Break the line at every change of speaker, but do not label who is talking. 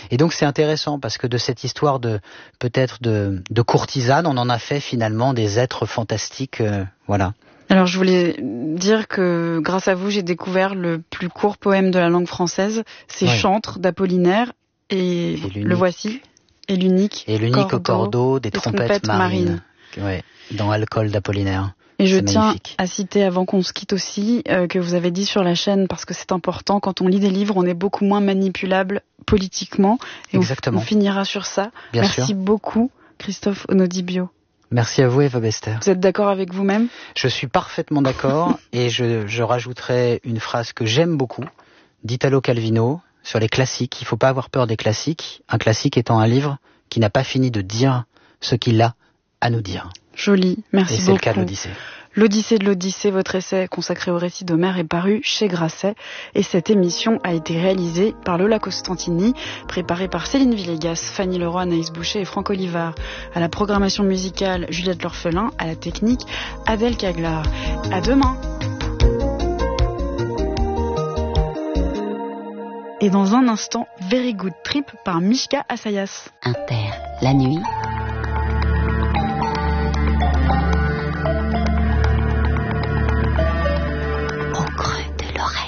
Et donc c'est intéressant parce que de cette histoire de courtisane, on en a fait finalement des êtres fantastiques, voilà.
Alors je voulais dire que grâce à vous, j'ai découvert le plus court poème de la langue française, c'est Chantre d'Apollinaire, et le voici, et l'unique
au cordeau des trompettes marines. Ouais, dans Alcool d'Apollinaire.
Et je tiens à citer, avant qu'on se quitte aussi, que vous avez dit sur la chaîne, parce que c'est important, quand on lit des livres, on est beaucoup moins manipulable politiquement. Et on finira sur ça. Merci beaucoup, Christophe Onodibio.
Merci à vous, Eva Bester.
Vous êtes d'accord avec vous-même ?
Je suis parfaitement d'accord et je rajouterai une phrase que j'aime beaucoup d'Italo Calvino sur les classiques. Il ne faut pas avoir peur des classiques. Un classique étant un livre qui n'a pas fini de dire ce qu'il a à nous dire.
Joli, merci beaucoup. Et
c'est le cas de l'Odyssée.
L'Odyssée de l'Odyssée, votre essai consacré au récit d'Homère est paru chez Grasset. Et cette émission a été réalisée par Lola Costantini, préparée par Céline Villegas, Fanny Leroy, Anaïs Boucher et Franck Olivard. À la programmation musicale, Juliette L'Orphelin. À la technique, Adèle Caglar. À demain. Et dans un instant, Very Good Trip par Mishka Assayas.
Inter, la nuit,